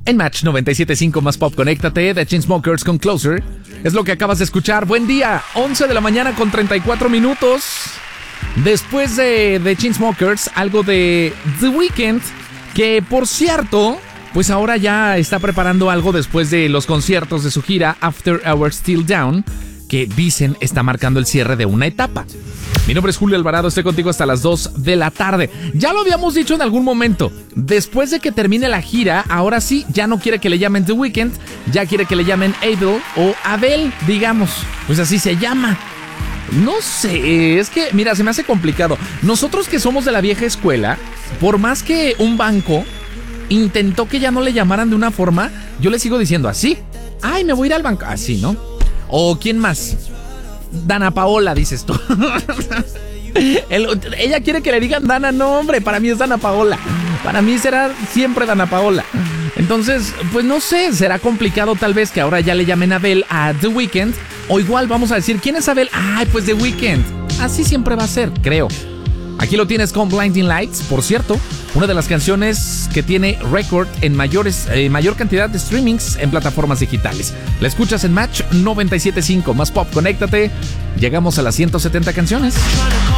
En Match 97.5 más pop, conéctate. The Chainsmokers con Closer. Es lo que acabas de escuchar. Buen día, 11 de la mañana con 34 minutos. Después de The Chainsmokers, algo de The Weeknd, que por cierto, pues ahora ya está preparando algo después de los conciertos de su gira After Hours Still Down, que dicen está marcando el cierre de una etapa. Mi nombre es Julio Alvarado, estoy contigo hasta las 2 de la tarde. Ya lo habíamos dicho en algún momento. Después de que termine la gira, ahora sí, ya no quiere que le llamen The Weeknd, ya quiere que le llamen Adele o Adele, digamos. Pues así se llama. No sé, es que, mira, se me hace complicado. Nosotros que somos de la vieja escuela, por más que un banco intentó que ya no le llamaran de una forma, yo le sigo diciendo así. Ay, me voy a ir al banco. Así, ¿no? O ¿quién más? Dana Paola, dices tú. Ella quiere que le digan Dana. No, hombre, para mí es Dana Paola. Para mí será siempre Dana Paola. Entonces, pues no sé, será complicado tal vez que ahora ya le llamen Adele a The Weeknd. O igual vamos a decir, ¿quién es Adele? Ay, pues The Weeknd. Así siempre va a ser, creo. Aquí lo tienes con Blinding Lights, por cierto, una de las canciones que tiene récord en mayor cantidad de streamings en plataformas digitales. La escuchas en Match 97.5, más pop, conéctate. Llegamos a las 170 canciones.